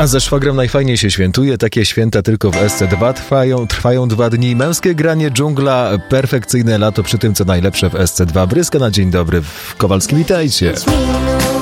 A ze szwagrem najfajniej się świętuje. Takie święta tylko w SC2 trwają 2 dni. Męskie granie, dżungla, perfekcyjne lato przy tym, co najlepsze w SC2. Bryska na dzień dobry w Kowalskim, witajcie.